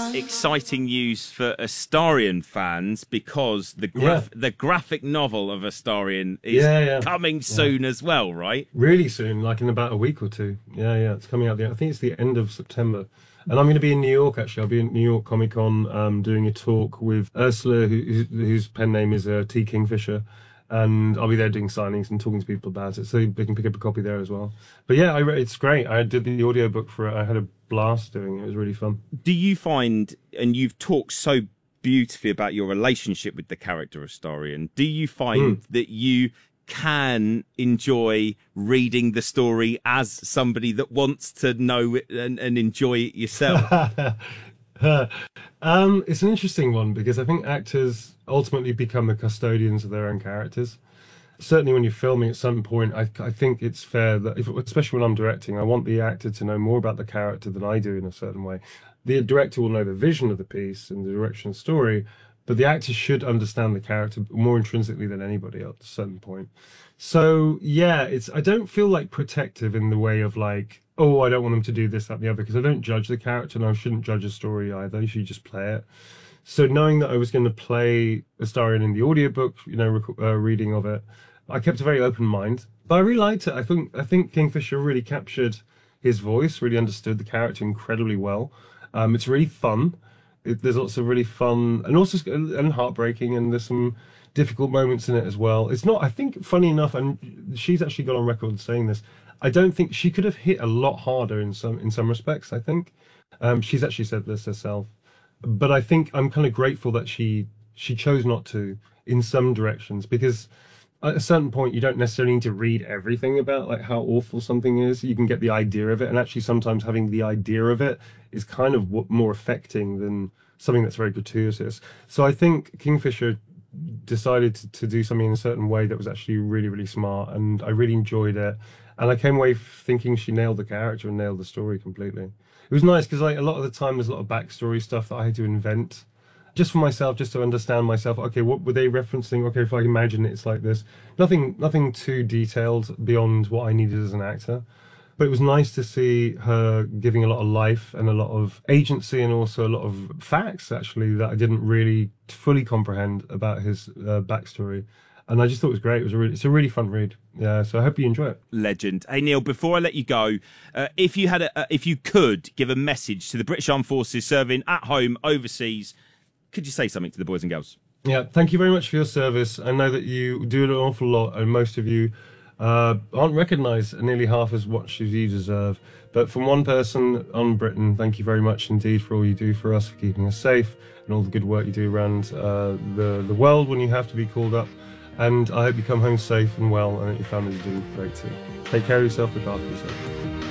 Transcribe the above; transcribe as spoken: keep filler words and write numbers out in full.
exciting news for Astarion fans because the graph- yeah. the graphic novel of Astarion is yeah, yeah. coming soon yeah. as well, right? Really soon, like in about a week or two. Yeah, yeah, it's coming out. The, I think it's the end of September. And I'm going to be in New York, actually. I'll be in New York Comic Con um, doing a talk with Ursula, who, whose pen name is uh, T. Kingfisher. And I'll be there doing signings and talking to people about it, so they can pick up a copy there as well. But yeah, I re- it's great. I did the audiobook for it. I had a blast doing it. It was really fun. Do you find, and you've talked so beautifully about your relationship with the character Astarion, do you find mm. that you can enjoy reading the story as somebody that wants to know it and, and enjoy it yourself? um, it's an interesting one because I think actors ultimately become the custodians of their own characters. Certainly when you're filming at some point, I, I think it's fair that, if, especially when I'm directing, I want the actor to know more about the character than I do in a certain way. The director will know the vision of the piece and the direction of the story, but the actor should understand the character more intrinsically than anybody else at a certain point. So, yeah, it's I don't feel like protective in the way of like, oh, I don't want them to do this, that, and the other, because I don't judge the character and I shouldn't judge a story either. You should just play it. So knowing that I was going to play Astarion in the audiobook, you know, rec- uh, reading of it, I kept a very open mind. But I really liked it. I think I think Kingfisher really captured his voice, really understood the character incredibly well. Um, it's really fun. It, there's lots of really fun and also and heartbreaking, and there's some difficult moments in it as well. It's not, I think, funny enough, and she's actually got on record saying this, I don't think she could have hit a lot harder in some in some respects, I think. Um, she's actually said this herself. But I think I'm kind of grateful that she she chose not to in some directions, because at a certain point you don't necessarily need to read everything about like how awful something is. You can get the idea of it, and actually sometimes having the idea of it is kind of what, more affecting than something that's very gratuitous. So I think Kingfisher decided to, to do something in a certain way that was actually really, really smart, and I really enjoyed it. And I came away thinking she nailed the character and nailed the story completely. It was nice because like a lot of the time there's a lot of backstory stuff that I had to invent just for myself, just to understand myself. Okay, what were they referencing? Okay, if I imagine it, it's like this. Nothing, nothing too detailed beyond what I needed as an actor. But it was nice to see her giving a lot of life and a lot of agency, and also a lot of facts, actually, that I didn't really fully comprehend about his uh, backstory. And I just thought it was great. It was a really, it's a really fun read. Yeah, so I hope you enjoy it. Legend. Hey, Neil, before I let you go, uh, if you had, a, uh, if you could give a message to the British Armed Forces serving at home, overseas, could you say something to the boys and girls? Yeah, thank you very much for your service. I know that you do an awful lot, and most of you uh, aren't recognised nearly half as much as you deserve. But from one person on Britain, thank you very much indeed for all you do for us, for keeping us safe, and all the good work you do around uh, the, the world when you have to be called up. And I hope you come home safe and well, and that your families are doing great too. Take care of yourself, look after yourself.